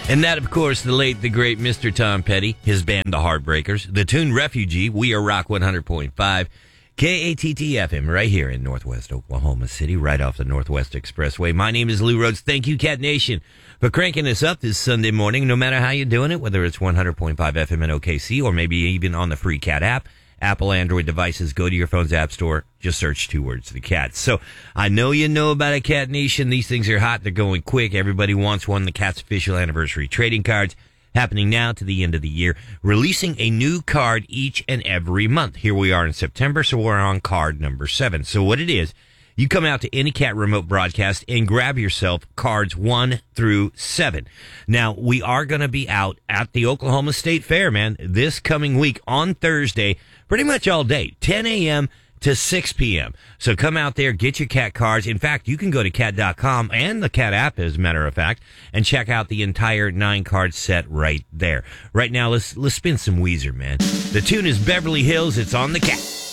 And that, of course, the late, the great Mr. Tom Petty, his band, The Heartbreakers, the tune Refugee. We are Rock 100.5, KATT-FM, right here in Northwest Oklahoma City, right off the Northwest Expressway. My name is Lou Rhodes. Thank you, Cat Nation, for cranking us up this Sunday morning, no matter how you're doing it, whether it's 100.5 FM in OKC or maybe even on the free Cat app. Apple, Android devices, go to your phone's app store, just search two words, The Cat. So I know you know about a Cat Nation. These things are hot. They're going quick. Everybody wants one. The Cat's official anniversary trading cards happening now to the end of the year, releasing a new card each and every month. Here we are in September, so we're on card number 7. So what it is, you come out to any Cat remote broadcast and grab yourself cards 1 through 7. Now, we are going to be out at the Oklahoma State Fair, man, this coming week on Thursday, pretty much all day, 10 a.m. to 6 p.m. So come out there, get your Cat cards. In fact, you can go to cat.com and the Cat app, as a matter of fact, and check out the entire 9-card set right there. Right now, let's spin some Weezer, man. The tune is Beverly Hills. It's on the Cat.